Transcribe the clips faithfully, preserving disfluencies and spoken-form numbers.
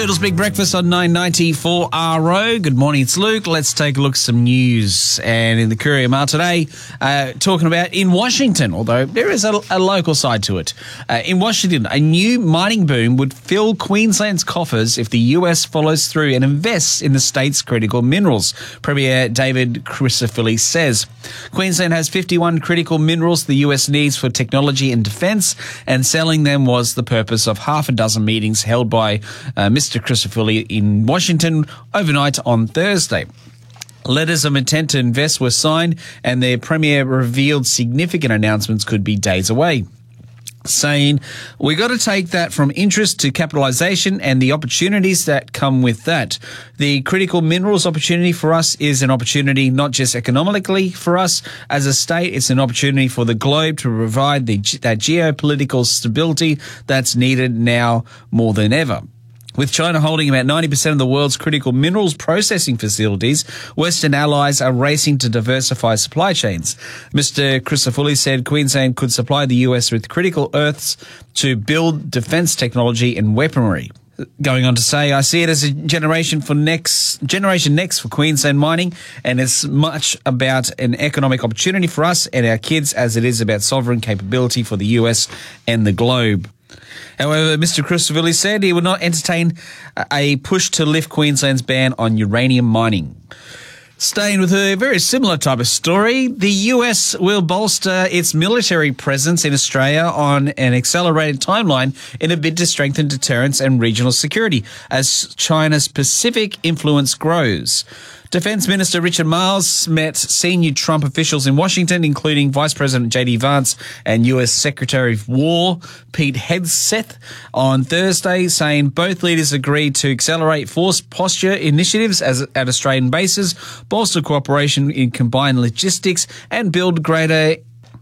Boodle's Big Breakfast on nine ninety for R O. Good morning, it's Luke. Let's take a look at some news. And in the Courier Mail today, uh, talking about in Washington, although there is a, a local side to it. Uh, in Washington, a new mining boom would fill Queensland's coffers if the U S follows through and invests in the state's critical minerals, Premier David Crisafulli says. Queensland has fifty-one critical minerals the U S needs for technology and defence, and selling them was the purpose of half a dozen meetings held by uh, Mister Crisafulli in Washington overnight on Thursday. Letters of intent to invest were signed, and their premier revealed significant announcements could be days away, saying, "We got to take that from interest to capitalisation and the opportunities that come with that. The critical minerals opportunity for us is an opportunity not just economically for us as a state, it's an opportunity for the globe to provide the, that geopolitical stability that's needed now more than ever." With China holding about ninety percent of the world's critical minerals processing facilities, Western allies are racing to diversify supply chains. Mister Crisafulli said Queensland could supply the U S with critical earths to build defence technology and weaponry. Going on to say, "I see it as a generation for next generation next for Queensland mining, and it's much about an economic opportunity for us and our kids as it is about sovereign capability for the U S and the globe." However, Mister Crisafulli said he would not entertain a push to lift Queensland's ban on uranium mining. Staying with a very similar type of story, the U S will bolster its military presence in Australia on an accelerated timeline in a bid to strengthen deterrence and regional security as China's Pacific influence grows. Defence Minister Richard Marles met senior Trump officials in Washington, including Vice President J D Vance and U S Secretary of War Pete Hegseth, on Thursday, saying both leaders agreed to accelerate force posture initiatives as, at Australian bases, bolster cooperation in combined logistics, and build greater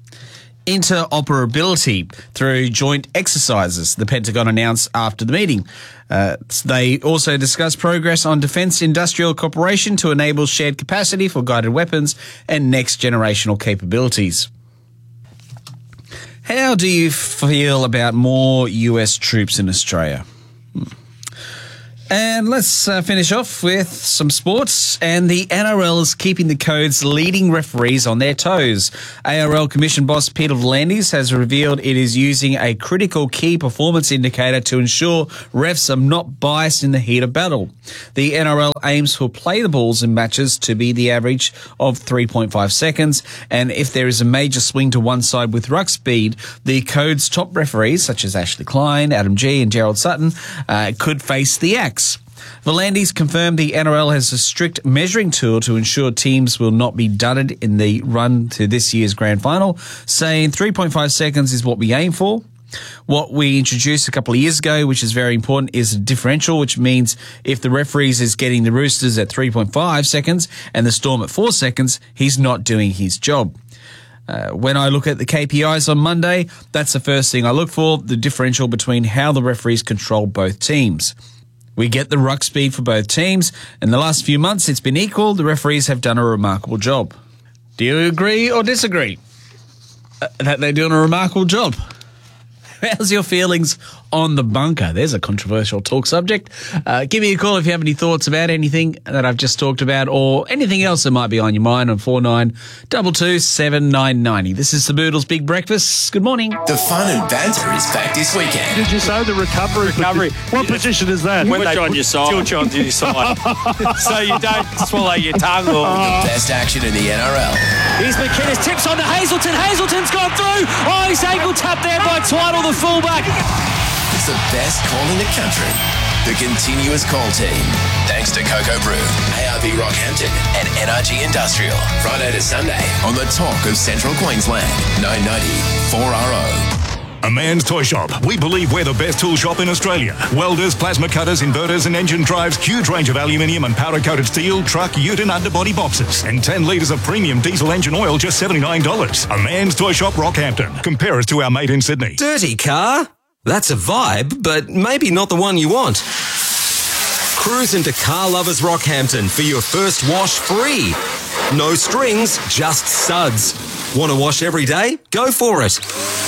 interoperability through joint exercises, the Pentagon announced after the meeting. Uh, they also discussed progress on defence industrial cooperation to enable shared capacity for guided weapons and next-generational capabilities. How do you feel about more U S troops in Australia? Hmm. And let's uh, finish off with some sports. And the N R L is keeping the Code's leading referees on their toes. A R L Commission boss Peter V'landys has revealed it is using a critical key performance indicator to ensure refs are not biased in the heat of battle. The N R L aims for play the balls in matches to be the average of three point five seconds. And if there is a major swing to one side with ruck speed, the Code's top referees, such as Ashley Klein, Adam Gee and Gerald Sutton, uh, could face the axe. V'landys confirmed the N R L has a strict measuring tool to ensure teams will not be dudded in the run to this year's grand final, saying three point five seconds is what we aim for. What we introduced a couple of years ago, which is very important, is a differential, which means if the referees is getting the Roosters at three point five seconds and the Storm at four seconds, he's not doing his job. Uh, when I look at the K P Is on Monday, that's the first thing I look for, the differential between how the referees control both teams. We get the ruck speed for both teams. In the last few months, it's been equal. The referees have done a remarkable job. Do you agree or disagree uh, that they're doing a remarkable job? How's your feelings on the bunker? There's a controversial talk subject. Uh, give me a call if you have any thoughts about anything that I've just talked about or anything else that might be on your mind on four nine two two seven nine nine zero. This is the Boodle's Big Breakfast. Good morning. The fun and banter is back this weekend. Did you say the recovery? Recovery. What position is that? When they on your side. Tilt you onto your side. So you don't swallow your tongue. Or... The best action in the N R L. Here's McInnes, tips on to Hazelton. Hazelton's gone through. Oh, he's ankle tapped there by Twiddle, the fullback. It's the best call in the country. The continuous call team. Thanks to Cocoa Brew, A R B Rockhampton and N R G Industrial. Friday to Sunday on the talk of Central Queensland. nine ninety four R O. A Man's Toy Shop. We believe we're the best tool shop in Australia. Welders, plasma cutters, inverters and engine drives, huge range of aluminium and powder-coated steel, truck, ute and underbody boxes. And ten litres of premium diesel engine oil, just seventy-nine dollars. A Man's Toy Shop, Rockhampton. Compare us to our mate in Sydney. Dirty car? That's a vibe, but maybe not the one you want. Cruise into Car Lovers Rockhampton for your first wash free. No strings, just suds. Want to wash every day? Go for it.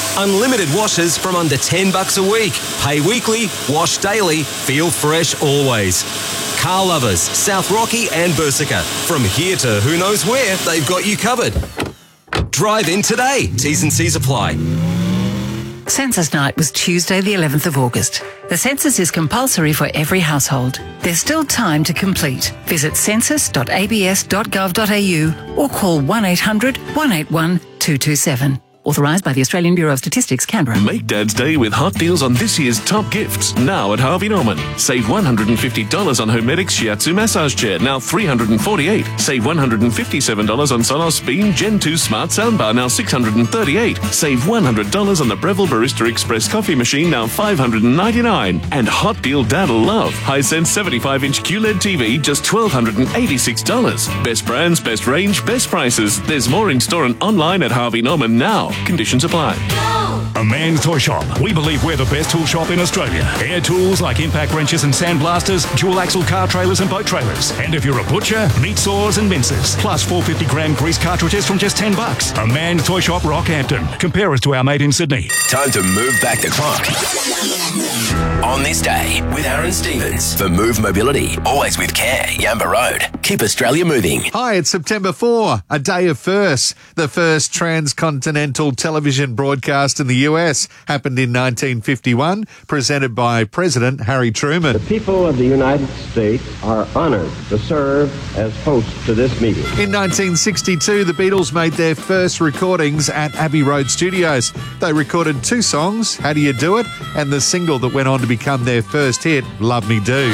Unlimited washes from under ten bucks a week. Pay weekly, wash daily, feel fresh always. Car Lovers, South Rocky and Bursica. From here to who knows where, they've got you covered. Drive in today. T's and C's apply. Census night was Tuesday the eleventh of August. The census is compulsory for every household. There's still time to complete. Visit census dot a b s dot gov dot a u or call one eight hundred, one eight one, two two seven. Authorised by the Australian Bureau of Statistics, Canberra. Make Dad's Day with hot deals on this year's top gifts, now at Harvey Norman. Save one hundred fifty dollars on Homedics Shiatsu Massage Chair, now three hundred forty-eight dollars. Save one hundred fifty-seven dollars on Sonos Beam Gen two Smart Soundbar, now six hundred thirty-eight dollars. Save one hundred dollars on the Breville Barista Express Coffee Machine, now five hundred ninety-nine dollars. And hot deal Dad'll love. Hisense seventy-five inch Q L E D T V, just one thousand two hundred eighty-six dollars. Best brands, best range, best prices. There's more in store and online at Harvey Norman now. Conditions apply. A Man's Toy Shop. We believe we're the best tool shop in Australia. Air tools like impact wrenches and sandblasters, dual axle car trailers and boat trailers. And if you're a butcher, meat saws and mincers. Plus four hundred fifty gram grease cartridges from just ten bucks. A Man's Toy Shop, Rockhampton. Compare us to our mate in Sydney. Time to move back the clock. On this day with Aaron Stevens for Move Mobility. Always with care. Yamba Road. Keep Australia moving. Hi, it's September fourth, a day of firsts. The first transcontinental television broadcast in the U S happened in nineteen fifty-one, presented by President Harry Truman. The people of the United States are honored to serve as hosts to this meeting. In nineteen sixty-two, the Beatles made their first recordings at Abbey Road Studios. They recorded two songs, How Do You Do It, and the single that went on to become their first hit, Love Me Do.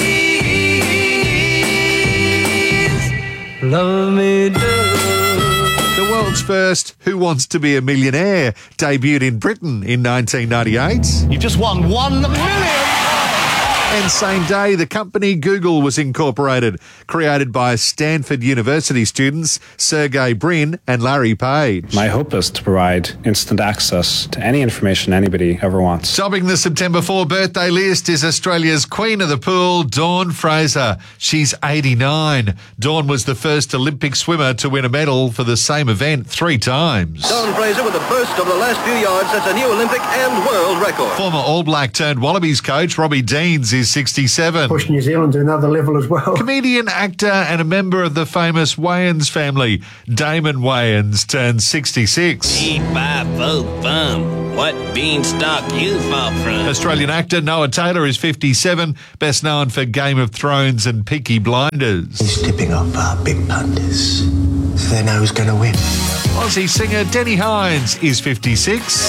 Love me do. The world's first Who Wants to Be a Millionaire debuted in Britain in nineteen ninety-eight. You just won one million. And same day, the company Google was incorporated, created by Stanford University students Sergey Brin and Larry Page. My hope is to provide instant access to any information anybody ever wants. Topping the September fourth birthday list is Australia's Queen of the Pool, Dawn Fraser. She's eighty-nine. Dawn was the first Olympic swimmer to win a medal for the same event three times. Dawn Fraser with a burst of the last few yards sets a new Olympic and world record. Former All Black turned Wallabies coach Robbie Deans is sixty-seven. Push New Zealand to another level as well. Comedian, actor and a member of the famous Wayans family, Damon Wayans, turned sixty-six. E five four bum. What beanstalk you fall from? Australian actor Noah Taylor is fifty-seven, best known for Game of Thrones and Peaky Blinders. He's tipping off our big punters, so they know who's going to win. Aussie singer Denny Hines is fifty-six.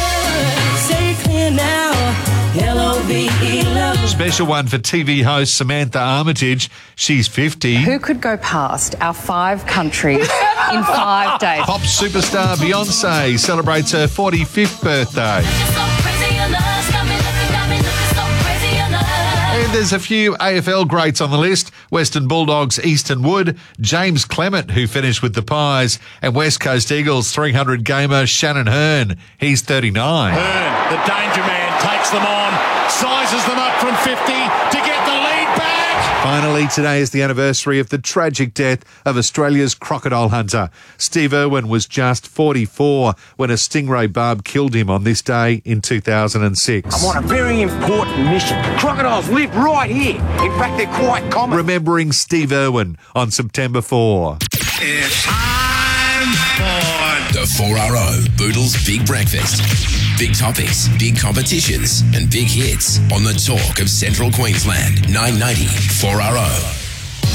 Special one for T V host Samantha Armitage. She's fifty. Who could go past our five countries in five days? Pop superstar Beyonce celebrates her forty-fifth birthday. And there's a few A F L greats on the list. Western Bulldogs Easton Wood, James Clement, who finished with the Pies, and West Coast Eagles three hundred gamer Shannon Hearn. He's thirty-nine. Hearn, the danger man, takes them on, sizes them up from fifty to get the lead back. Finally, today is the anniversary of the tragic death of Australia's crocodile hunter. Steve Irwin was just forty-four when a stingray barb killed him on this day in two thousand six. I'm on a very important mission. Crocodiles live right here. In fact, they're quite common. Remembering Steve Irwin on September fourth. It's time for the four R O Boodles Big Breakfast. Big topics, big competitions, and big hits on the talk of Central Queensland. nine ninety four R O.